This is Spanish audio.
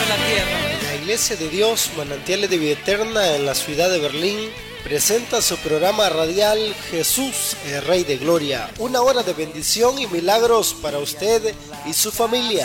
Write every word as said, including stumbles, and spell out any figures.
la tierra. La Iglesia de Dios, Manantiales de Vida Eterna en la ciudad de Berlín, presenta su programa radial Jesús, el Rey de Gloria. Una hora de bendición y milagros para usted y su familia.